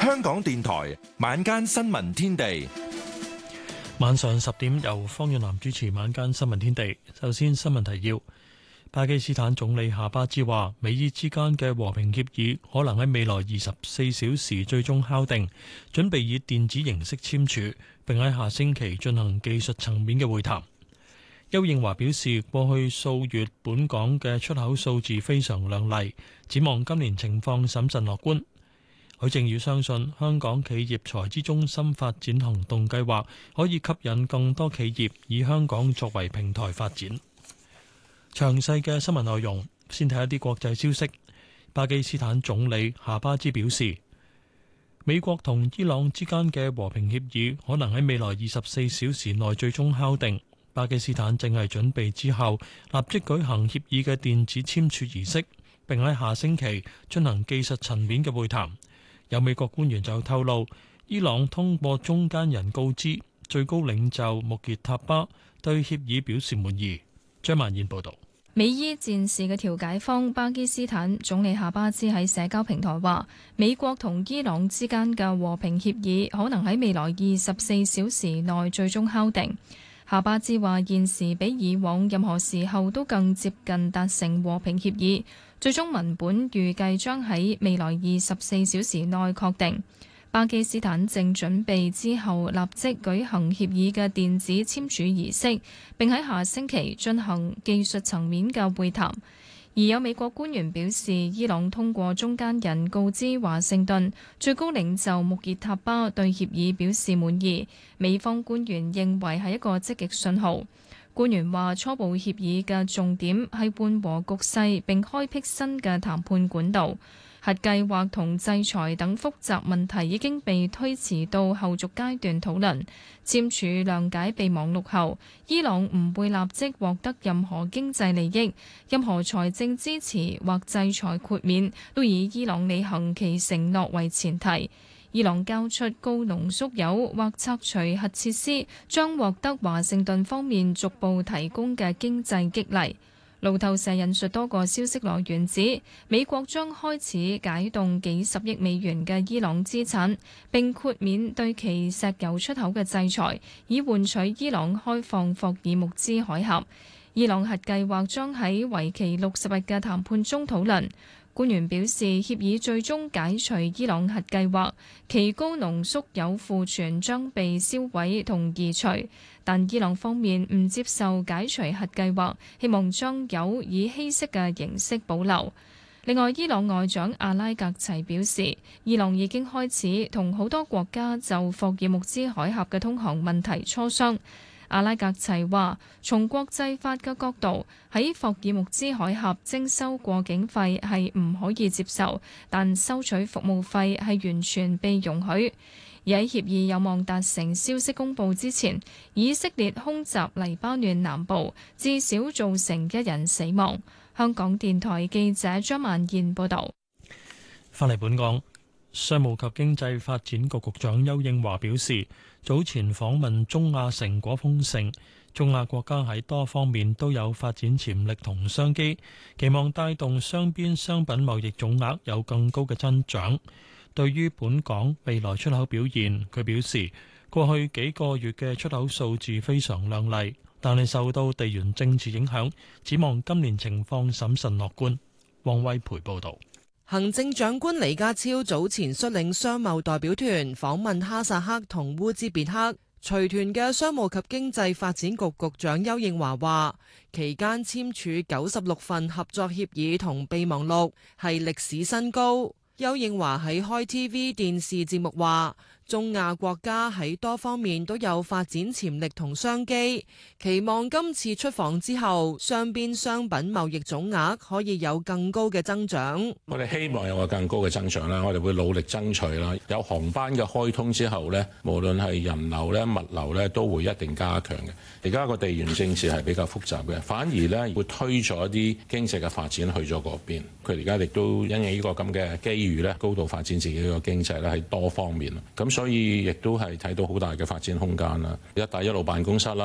香港電台晚間新聞天地， 晚上10點由方遠南主持晚間新聞天地。首先新聞提要：巴基斯坦總理夏巴茲話，美伊之間嘅和平協議可能喺未來24小時最終敲定，準備以電子形式簽署，並喺下星期進行技術層面嘅會談。邱應華表示，過去數月本港嘅出口數字非常亮麗，展望今年情況審慎樂觀。許正宇相信香港企業財資中心發展行動計劃可以吸引更多企業以香港作為平台發展。詳細嘅新聞內容，先睇一啲國際消息。巴基斯坦總理夏巴茲表示，美國同伊朗之間嘅和平協議可能喺未來24小時內最終敲定。巴基斯坦正係準備之後立即舉行協議嘅電子簽署儀式，並喺下星期進行技術層面嘅會談。有美國官員就透露，伊朗通過中間人告知最高領袖穆傑塔巴對協議表示滿意。張曼燕報導。 美伊戰事嘅調解方巴基斯坦總理夏巴茲喺社交平台話，美國同伊朗之間嘅和平協議可能喺未來24小時內最終敲定。夏巴茲話，現時比以往任何時候都更接近達成和平協議，最終文本預計將喺未來24小時內確定。巴基斯坦正準備之後立即舉行協議嘅電子簽署儀式，並喺下星期進行技術層面嘅會談。而有美國官員表示，伊朗通過中間人告知華盛頓最高領袖穆傑塔巴對協議表示滿意。美方官員認為係一個積極信號。官員話，初步協議嘅重點係緩和局勢並開闢新嘅談判管道。核計劃同制裁等複雜問題已經被推遲到後續階段討論。簽署諒解備忘錄後，伊朗唔會立即獲得任何經濟利益，任何財政支持或制裁豁免都以伊朗履行其承諾為前提。伊朗交出高濃縮鈾或拆除核設施，將獲得華盛頓方面逐步提供嘅經濟激勵。路透社引述多個消息來源指，美國將開始解凍幾十億美元嘅伊朗資產，並豁免對其石油出口嘅制裁，以換取伊朗開放霍爾木茲海峽。伊朗核計劃將喺為期60日嘅談判中討論。官員表示，協議最終解除伊朗核計劃，其高濃縮鈾庫存將被銷毀同移除，但伊朗方面唔接受解除核計劃，希望將鈾以稀釋嘅形式保留。另外，伊朗外長阿拉格齊表示，伊朗已經開始同好多國家就霍爾木茲海峽嘅通航問題磋商。阿拉格齊話，從國際法嘅角度，喺霍爾木茲海峽徵收過境費係唔可以接受，但收取服務費係完全被容許。而喺協議有望達成消息公佈之前，以色列空襲黎巴嫩南部，至少造成1人死亡。香港電台記者張曼燕報導。 返嚟本港，商務及經濟發展局局長邱應華表示，早前訪問中亞成果豐盛，中亞國家喺多方面都有發展潛力同商機，期望帶動雙邊商品貿易總額有更高嘅增長。對於本港未來出口表現，佢表示過去幾個月嘅出口數字非常亮麗，但係受到地緣政治影響，展望今年情況審慎樂觀。王威培報導。 行政長官李家超早前率領商貿代表團訪問哈薩克同烏茲別克，隨團嘅商務及經濟發展局局長邱應華話，期間簽署96份合作協議同備忘錄，係歷史新高。邱應華喺開 TV 電視節目話，中亞國家喺多方面都有發展潛力同商機，期望今次出訪之後，雙邊商品貿易總額可以有更高嘅增長。 我哋希望有個更高嘅增長啦，我哋會努力爭取啦。有航班嘅開通之後呢，無論係人流咧、物流咧，都會一定加強嘅。而家個地緣政治係比較複雜嘅，反而咧會推咗一啲經濟嘅發展去咗嗰邊。佢而家亦都因應呢個咁嘅機遇咧，高度發展自己個經濟咧，喺多方面。咁所以亦都係睇到好大嘅發展空間啦。一帶一路辦公室啦。